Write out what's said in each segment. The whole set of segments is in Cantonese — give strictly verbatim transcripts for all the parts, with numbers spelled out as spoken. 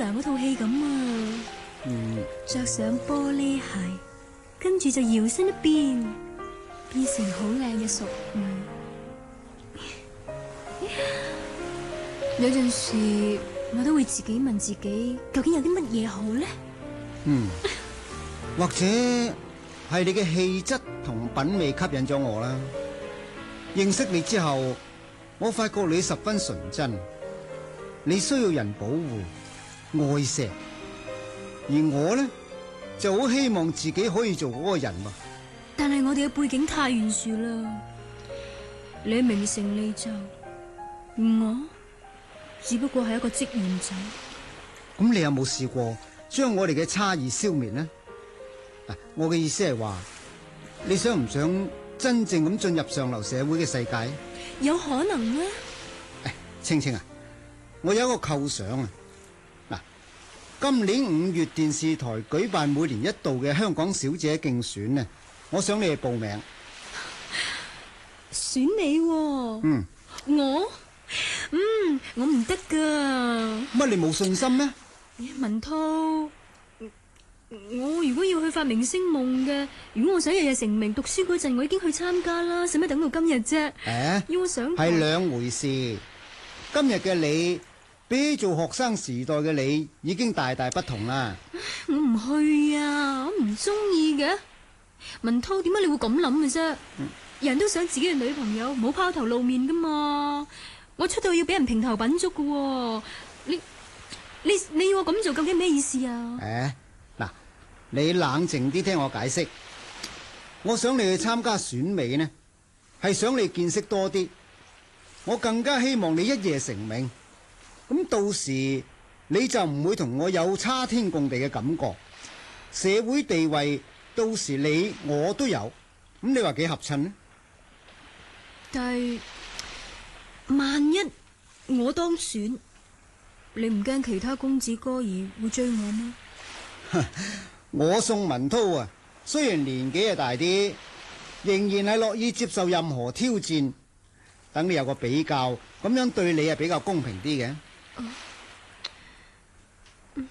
娘嗰套戲咁啊。 嗯， 着上玻璃鞋，跟住就搖身一變，變成好靚嘅淑女。有陣時我都會自己問自己，究竟有啲乜嘢好呢？ 嗯，或者係你嘅氣質同品味吸引咗我啦。認識你之後，我發覺你十分純真，你需要人保護、愛錫，而我呢就好希望自己可以做嗰個人喎。 但係我哋嘅背景太懸殊啦，你名成利就，而我只不過係一個職員仔。 咁你有冇試過將我哋嘅差異消滅呢？啊，我嘅意思係話，你想唔想真正咁進入上流社會嘅世界？ 有可能呢？ 誒，青青啊，我有一個構想啊。嗱，今年五月電視台舉辦每年一度嘅香港小姐競選呢，我想你去報名。 選你喎？ 嗯， 我，嗯，我唔得噶。 乜你冇信心咩？ 文濤，我如果要去發明星夢嘅，如果我想日日成名，讀書嗰陣我已經去參加啦，使乜等到今日啫？ 誒， 要我想係兩回事。今日嘅你比做學生時代嘅你已經大大不同啦。 我唔去啊，我唔中意嘅。文濤，點解你會咁諗嘅啫？嗯、人都想自己嘅女朋友唔好拋頭露面噶嘛。我出到要俾人評頭品足噶，你你你要我咁做究竟咩意思啊？ 誒，嗱，你冷靜啲聽我解釋。我想你去參加選美呢，係想你見識多啲。我更加希望你一夜成名，咁到時你就唔會同我有差天共地嘅感覺。社會地位到時你我都有，咁你話幾合襯呢？ 但係萬一我當選，你唔驚其他公子哥兒會追我嗎？ 我宋文濤啊，雖然年紀係大啲，仍然係樂意接受任何挑戰。等你有個比較，咁樣對你係比較公平啲嘅。 啊嗯、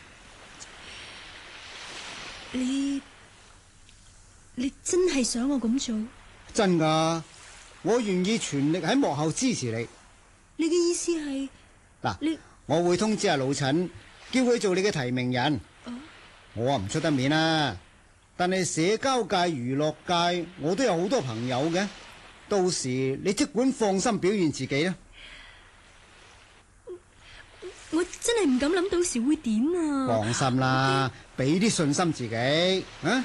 你你真係想我咁做？ 真噶，我願意全力喺幕後支持你。 你嘅意思係嗱， 你我會通知阿老陳，叫佢做你嘅提名人。 啊、 我啊唔出得面啦，但係社交界、娛樂界，我都有好多朋友嘅。到時你即管放心表現自己啦。 我真係唔敢諗到時會點啊！ 放心啦，俾啲信心自己啊！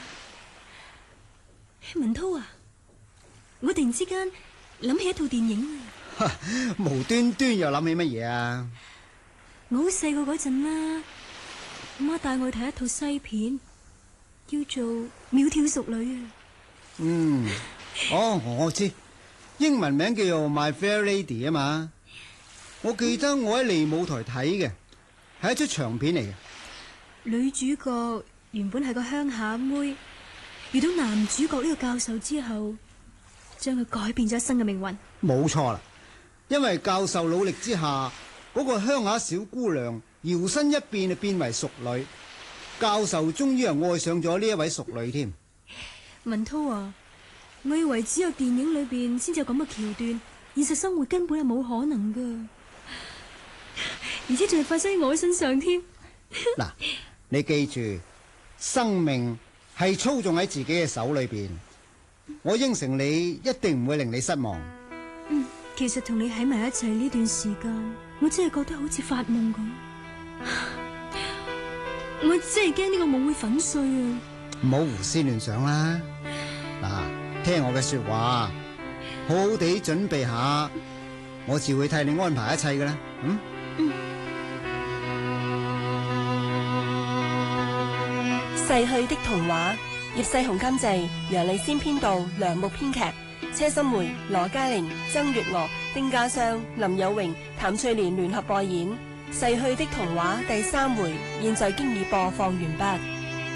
文濤啊，我突然之間諗起一套電影啊！ 無端端又諗起乜嘢啊？ 我好細個嗰陣啦，媽帶我去睇一套西片，叫做《窈窕淑女》啊。 嗯，哦，我知。英文名叫做 My Fair Lady 啊嘛，我記得我喺利舞台睇嘅，係一出長片嚟嘅。 女主角原本係個鄉下妹，遇到男主角呢個教授之後，將佢改變咗一生嘅命運。冇錯啦，因為教授努力之下，嗰個鄉下小姑娘搖身一變就變為淑女，教授終於係愛上咗呢一位淑女添。 文濤啊，我以為只有電影裏邊先至有咁嘅橋段，現實生活根本係冇可能噶，而且仲係發生喺我身上添。 嗱，你記住，生命係操縱喺自己嘅手裏邊，我應承你一定唔會令你失望。 嗯，其實同你喺埋一齊呢段時間，我真係覺得好似發夢咁，我真係驚呢個夢會粉碎啊！ 唔好胡思亂想啦，嗱。聽我嘅說話，好好地準備下，我自會替你安排一切㗎啦。嗯。嗯。 逝去的童話，葉世雄監製，楊麗仙編導，梁木編劇，車心梅、羅嘉玲、曾月娥、丁家湘、林有榮、譚翠蓮聯合播演《逝去的童話》第三回，現在經已播放完畢。